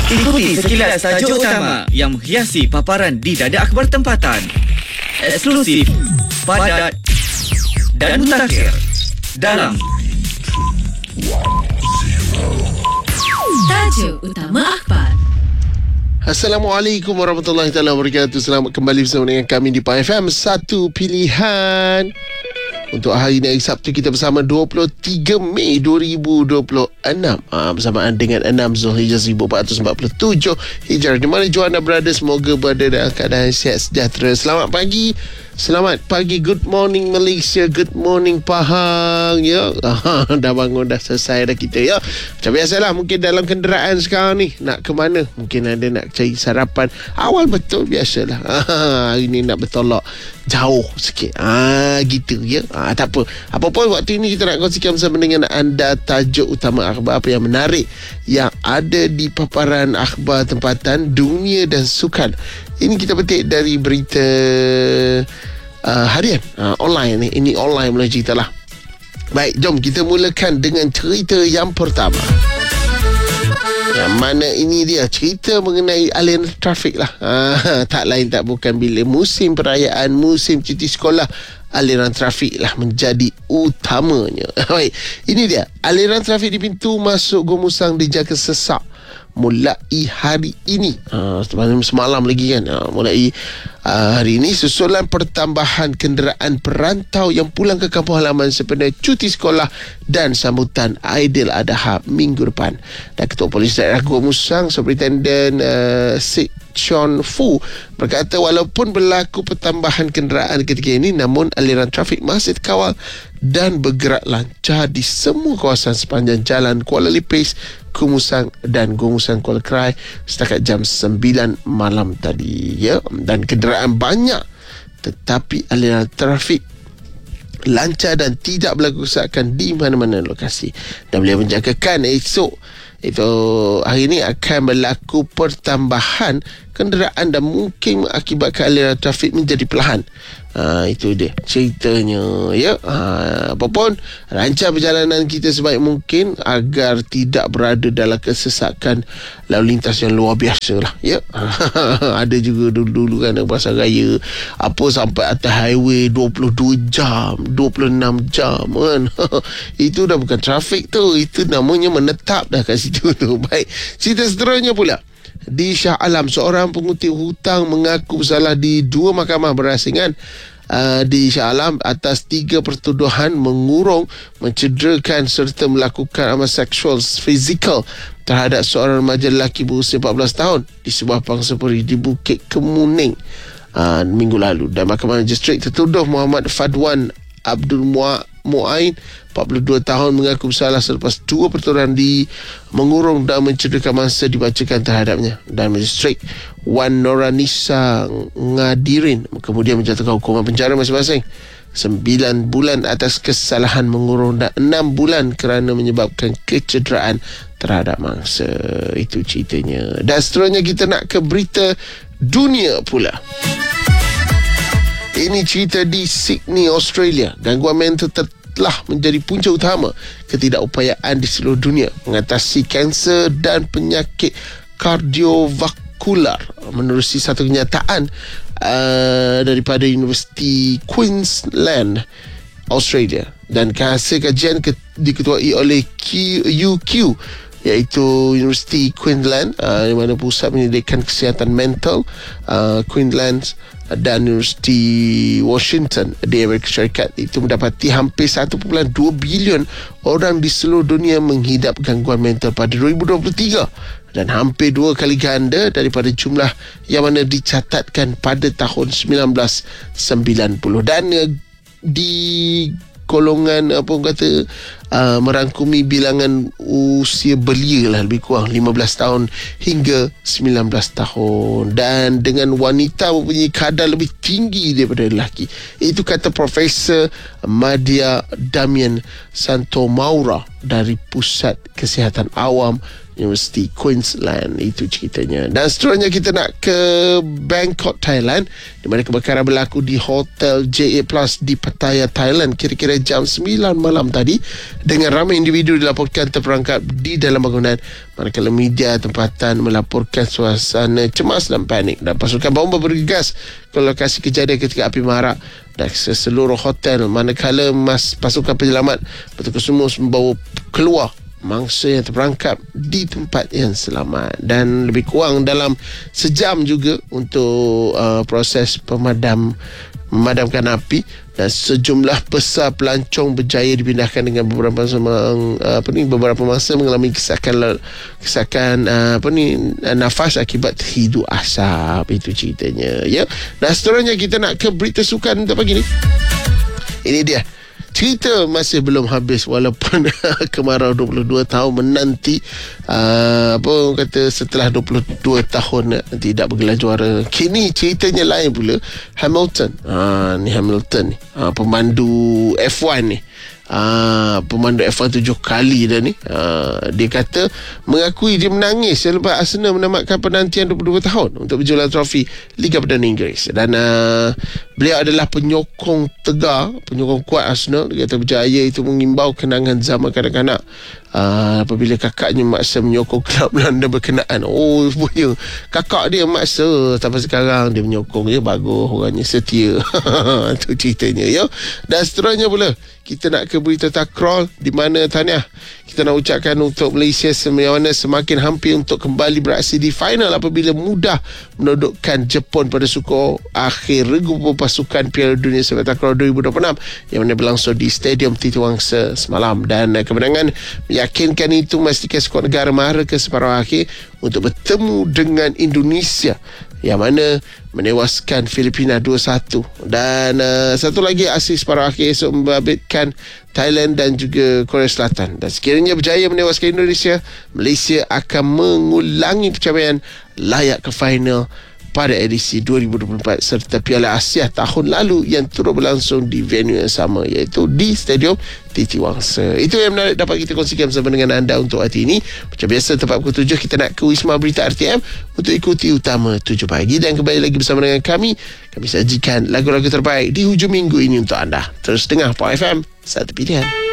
Ikuti sekilas tajuk utama yang menghiasi paparan di dada akhbar tempatan. Eksklusif, padat dan mutakhir dalam tajuk utama akhbar. Assalamualaikum warahmatullahi wabarakatuh. Selamat kembali bersama dengan kami di PAN FM. Satu pilihan. Untuk hari ini, hari Sabtu, kita bersama 23 Mei 2026, bersamaan dengan 6 Zulhijjah 1447 Hijrah. Di mana Joanna berada, semoga berada dalam keadaan sihat sejahtera. Selamat pagi. Selamat pagi. Good morning Malaysia. Good morning Pahang. Ya, dah bangun, dah selesai dah kita, ya. Macam biasalah, mungkin dalam kenderaan sekarang ni, nak ke mana? Mungkin ada nak cari sarapan. Awal betul, biasalah. Hari ni nak bertolak jauh sikit. Gitu, ya. Tak apa. Apapun waktu ini, kita nak kongsikan bersama dengan anda tajuk utama akhbar apa yang menarik yang ada di paparan akhbar tempatan dunia dan sukan. Ini kita petik dari berita harian online ni. Ini online boleh cerita lah. Baik, jom kita mulakan dengan cerita yang pertama. Yang mana ini dia cerita mengenai aliran trafik lah. Tak lain tak bukan bila musim perayaan, musim cuti sekolah, aliran trafik lah menjadi utamanya. Baik, ini dia aliran trafik di pintu masuk Gomusang dijaga sesak mulai hari ini. Semalam lagi kan. Mulai hari ini susulan pertambahan kenderaan perantau yang pulang ke kampung halaman sempena cuti sekolah dan sambutan Aidiladha minggu depan. Dan Ketua Polis Daerah Gomusang, Superintendent Sik Chon Fu berkata walaupun berlaku pertambahan kenderaan ketika ini, namun aliran trafik masih terkawal dan bergerak lancar di semua kawasan sepanjang jalan Kuala Lipis, Gomusang dan Gomusang Kuala Krai setakat jam 9 malam tadi, ya. Dan kenderaan banyak tetapi aliran trafik lancar dan tidak berlaku kerusakan di mana-mana lokasi. Dan beliau menjangkakan esok itu hari ini akan berlaku pertambahan kenderaan dan mungkin mengakibatkan aliran trafik menjadi perlahan. Itu dia ceritanya, ya. Apapun, rancang perjalanan kita sebaik mungkin agar tidak berada dalam kesesakan lalu lintas yang luar biasa lah, ya. Ada juga dulu kan pasal raya apa sampai atas highway 22 jam 26 jam kan. Itu dah bukan trafik tu, itu namanya menetap dah kat situ tu. Baik, cerita seterusnya pula. Di Shah Alam, seorang pengutip hutang mengaku bersalah di 2 mahkamah berasingan di Shah Alam atas 3 pertuduhan mengurung, mencederakan serta melakukan amal seksual fizikal terhadap seorang remaja lelaki berusia 14 tahun di sebuah pangsapuri di Bukit Kemuning minggu lalu. Dan Mahkamah Magistrat tertuduh Muhammad Fadwan Abdul Muain 42 tahun mengaku bersalah selepas 2 pertuduhan di mengurung dan mencederakan mangsa dibacakan terhadapnya. Dan Magistrat Wan Noranisa Ngadirin kemudian menjatuhkan hukuman penjara masing-masing 9 bulan atas kesalahan mengurung dan 6 bulan kerana menyebabkan kecederaan terhadap mangsa. Itu ceritanya. Dan seterusnya kita nak ke berita dunia pula. Ini cerita di Sydney, Australia. Gangguan mental telah menjadi punca utama ketidakupayaan di seluruh dunia mengatasi kanser dan penyakit kardiovaskular menerusi satu kenyataan daripada Universiti Queensland, Australia. Dan hasil kajian diketuai oleh UQ, iaitu Universiti Queensland, di mana pusat penyelidikan kesihatan mental Queensland dan Universiti Washington di Amerika Syarikat itu mendapati hampir 1.2 bilion orang di seluruh dunia menghidap gangguan mental pada 2023 dan hampir 2 kali ganda daripada jumlah yang mana dicatatkan pada tahun 1990. Dan di golongan merangkumi bilangan usia belia lah, lebih kurang 15 tahun hingga 19 tahun, dan dengan wanita mempunyai kadar lebih tinggi daripada lelaki. Itu kata Profesor Madhya Damian Santomaura dari Pusat Kesihatan Awam University Queensland. Itu ceritanya. Dan seterusnya kita nak ke Bangkok, Thailand, di mana kebakaran berlaku di Hotel JA Plus di Pattaya, Thailand kira-kira jam 9 malam tadi, dengan ramai individu dilaporkan terperangkap di dalam bangunan, manakala media tempatan melaporkan suasana cemas dan panik, dan pasukan bomba bergegas ke lokasi kejadian ketika api marak dan seluruh hotel, manakala pasukan penyelamat bertugas semua membawa keluar mangsa yang terperangkap di tempat yang selamat. Dan lebih kurang dalam sejam juga untuk proses memadamkan api, dan sejumlah besar pelancong berjaya dipindahkan dengan beberapa mangsa mengalami kesakan nafas akibat terhidu asap. Itu ceritanya, ya. Dan seterusnya kita nak ke berita sukan untuk pagi ni. Ini dia. Cerita masih belum habis walaupun kemarau 22 tahun menanti. Setelah 22 tahun tidak bergelar juara, kini ceritanya lain pula. Hamilton ni Hamilton ni, pemandu F1 ni, pemandu F1 7 kali dah ni. Dia kata mengakui dia menangis selepas Arsenal menamatkan penantian 22 tahun untuk berjualan trofi Liga Perdana Inggeris. Dan beliau adalah penyokong tegar, penyokong kuat Arsenal. Dia kata berjaya itu mengimbau kenangan zaman kanak-kanak, apabila kakaknya maksa menyokong kelab London berkenaan. Punya kakak dia maksa, sampai sekarang dia menyokong. Dia bagus, orangnya setia. Itu ceritanya, ya. Dan seterusnya pula kita nak ke berita takraw, di mana tahniah kita nak ucapkan untuk Malaysia semakin hampir untuk kembali beraksi di final apabila mudah menodokkan Jepun pada skor akhir regu pasukan Piala Dunia Sepak Takraw 2026 yang mana berlangsung di Stadium Titiwangsa semalam. Dan kemenangan meyakinkan itu memastikan skuad negara mara ke separuh akhir untuk bertemu dengan Indonesia yang mana menewaskan Filipina 2-1. Dan satu lagi aksi separuh akhir esok membabitkan Thailand dan juga Korea Selatan. Dan sekiranya berjaya menewaskan Indonesia, Malaysia akan mengulangi pencapaian layak ke final pada edisi 2024 serta Piala Asia tahun lalu yang turut berlangsung di venue yang sama, iaitu di Stadium Titiwangsa. Itu yang menarik dapat kita kongsikan bersama dengan anda untuk hari ini. Macam biasa, tepat pukul 7 kita nak ke Wisma Berita RTM untuk ikuti utama 7 pagi. Dan kembali lagi bersama dengan kami sajikan lagu-lagu terbaik di hujung minggu ini untuk anda. Terus dengar Pop FM, satu pilihan.